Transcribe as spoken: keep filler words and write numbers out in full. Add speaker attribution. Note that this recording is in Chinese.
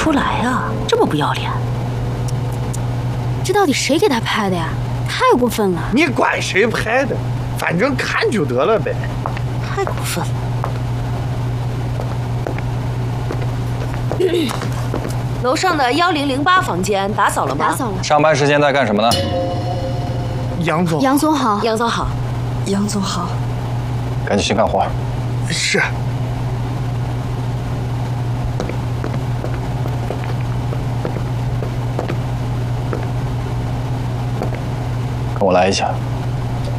Speaker 1: 出来啊，这么不要脸！
Speaker 2: 这到底谁给他拍的呀？太过分了！
Speaker 3: 你管谁拍的，反正看就得了呗。
Speaker 1: 太过分了。楼上的幺零零八房间打扫了吗？
Speaker 2: 打扫了。
Speaker 4: 上班时间在干什么呢？
Speaker 3: 杨总，
Speaker 2: 杨总好。
Speaker 1: 杨总好。
Speaker 5: 杨总好。
Speaker 4: 赶紧去干活。
Speaker 3: 是。
Speaker 4: 跟我来一下。